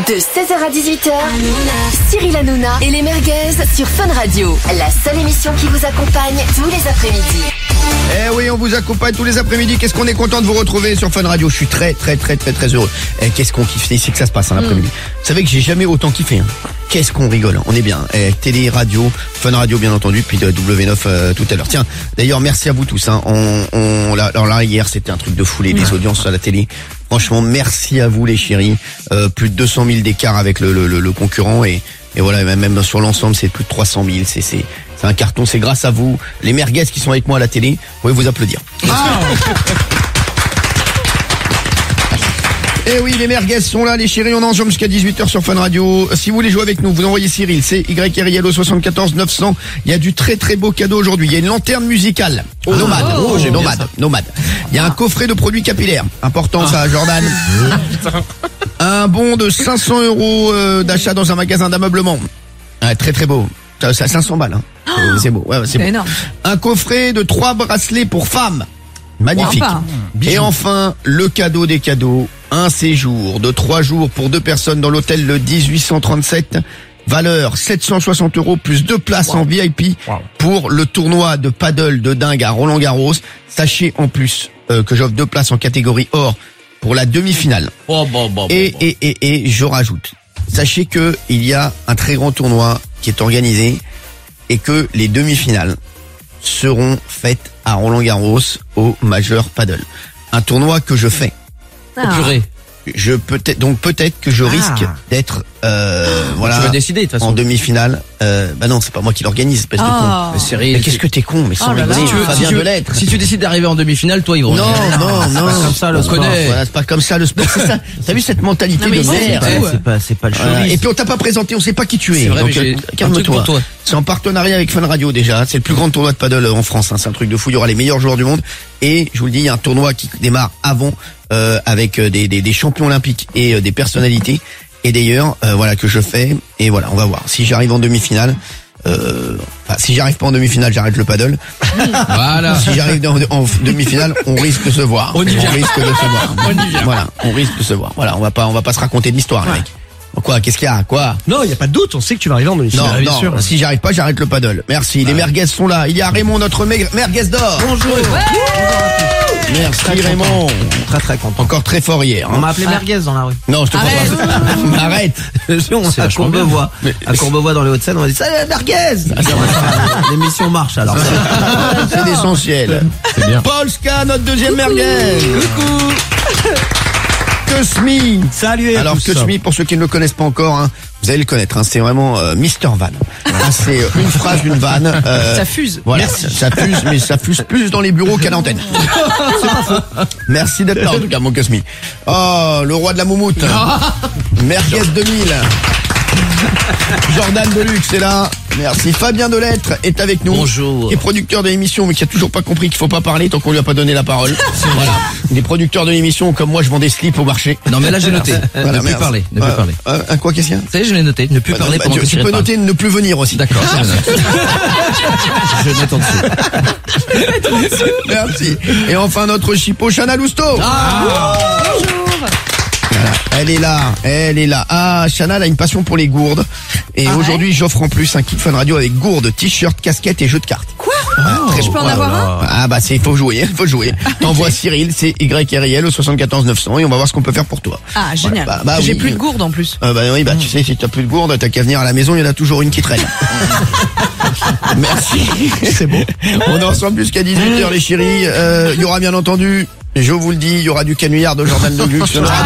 De 16h à 18h, Cyril Hanouna et les merguez sur Fun Radio. La seule émission qui vous accompagne tous les après-midi. Eh oui, on vous accompagne tous les après-midi. Qu'est-ce qu'on est content de vous retrouver sur Fun Radio. Je suis très heureux. Qu'est-ce qu'on kiffe, c'est ici que ça se passe l'après-midi. Vous savez que j'ai jamais autant kiffé. Qu'est-ce qu'on rigole, on est bien. Télé, radio, Fun Radio bien entendu, puis de W9 tout à l'heure. Tiens, d'ailleurs merci à vous tous. Alors là hier c'était un truc de fou, les audiences à la télé. Franchement merci à vous les chéris. Plus de 200 000 d'écart avec le concurrent et voilà, même sur l'ensemble c'est plus de 300 000. C'est un carton, c'est grâce à vous, les merguez qui sont avec moi à la télé. Vous pouvez vous applaudir. Eh oui, les merguez sont là, les chéris, on est ensemble jusqu'à 18h sur Fun Radio. Si vous voulez jouer avec nous, vous envoyez Cyril, c'est YRIL au 74 900. Il y a du très beau cadeau aujourd'hui. Il y a une lanterne musicale. Nomade. Il y a un coffret de produits capillaires. Important ça, Jordan. Un bon de 500 € d'achat dans un magasin d'ameublement. Très beau. Ça 500 balles, c'est beau. Ouais, c'est beau. Énorme. Un coffret de 3 bracelets pour femmes. Magnifique. Et enfin, le cadeau des cadeaux, un séjour de 3 jours pour 2 personnes dans l'hôtel le 1837, valeur 760 € plus 2 places en VIP pour le tournoi de paddle de dingue à Roland-Garros. Sachez en plus que j'offre 2 places en catégorie or pour la demi-finale. Et je rajoute, sachez que il y a un très grand tournoi qui est organisé et que les demi-finales seront faites à Roland-Garros au Major Paddle. Un tournoi que je fais. Purée. Peut-être que je risque d'être Tu vas décider de toute façon. en demi-finale. Non, c'est pas moi qui l'organise, espèce de con. Cyril, Mais qu'est-ce que t'es con, mais sans rigoler, Fabien Delettre. Si tu décides d'arriver en demi-finale, toi, ils vont. Non. Comme ça, le sport. Voilà, c'est pas comme ça le sport, c'est ça. T'as vu cette mentalité Non, mais de merde? C'est pas le show. Et puis on t'a pas présenté, on sait pas qui tu es. C'est vrai, Donc, mais j'ai un truc calme-toi. pour toi. C'est en partenariat avec Fun Radio déjà. C'est le plus grand tournoi de paddle en France. C'est un truc de fou. Il y aura les meilleurs joueurs du monde. Et je vous le dis, il y a un tournoi qui démarre avant avec des champions olympiques et des personnalités. Et d'ailleurs, voilà que je fais. Et voilà, on va voir. Si j'arrive en demi-finale, si j'arrive pas en demi-finale, j'arrête le paddle. Voilà. Si j'arrive en demi-finale, on risque de se voir. On y vient. Risque de se voir. Voilà, on risque de se voir. Voilà, on va pas se raconter d'histoire, les mecs. Quoi, qu'est-ce qu'il y a? Quoi? Non, il n'y a pas de doute, on sait que tu vas arriver en demi-finale. Non, si j'arrive pas, j'arrête le paddle. Merci, les merguez sont là. Il y a Raymond, notre merguez d'or. Bonjour. Merci Raymond. Très content. Encore très fort hier. On m'a appelé merguez dans la rue. Non, je te crois pas. Arrête. À Courbevoie. À Courbevoie dans les Hauts-de-Seine, on m'a dit salut la merguez. L'émission marche alors. C'est l'essentiel. C'est bien. Paul Ska, notre deuxième merguez. Coucou. Cosmi. Salut. Alors Cosmi, pour ceux qui ne le connaissent pas encore, vous allez le connaître. C'est vraiment Mister Van. C'est une phrase, une vanne. Ça fuse. Voilà, ça fuse, mais ça fuse plus dans les bureaux qu'à l'antenne. C'est pas faux. Merci d'être là en tout cas, mon Cosmi. Oh, le roi de la moumoute. Merguez 2000. Jordan Deluxe est là. Merci. Fabien Delettre est avec nous. Bonjour. Qui est producteur de l'émission, mais qui a toujours pas compris qu'il faut pas parler tant qu'on lui a pas donné la parole. Voilà. Les producteurs de l'émission, comme moi, je vends des slips au marché. Non, mais là, j'ai noté. Voilà, Ne plus merci. parler. Quoi, qu'est-ce qu'il y a? Vous savez, je l'ai noté. Ne plus parler pendant que Tu Cyril peux parle. noter ne plus venir aussi. D'accord, je note. Je note en dessous. Merci. Et enfin, notre chipot, Chana Lousteau. Voilà. Elle est là. Ah, Chana, elle a une passion pour les gourdes. Et aujourd'hui, j'offre en plus un kit Fun Radio avec gourdes, t-shirt, casquette et jeux de cartes. Quoi? Je peux en avoir un? Faut jouer. T'envoies Cyril, c'est YRIL au 74 900 et on va voir ce qu'on peut faire pour toi. Ah, génial. Voilà. J'ai Oui. plus de gourde en plus. Tu sais, si t'as plus de gourde, t'as qu'à venir à la maison, il y en a toujours une qui traîne. Merci. C'est bon. On est ensemble jusqu'à 18h, les chéris. Il y aura bien entendu, je vous le dis, il y aura du canuillard de Jordan Deluxe.